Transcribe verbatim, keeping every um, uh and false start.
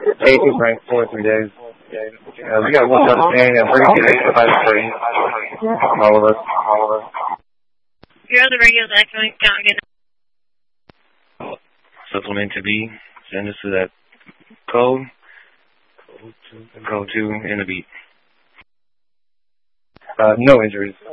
eighteen prank, four or three days. Uh, we got one shot staying and bring it to five three. All of us. All of us. You're on the radio, Zach. Can we count again? Supplement to B. Send us to that code. Code two in the beat. Uh, no injuries.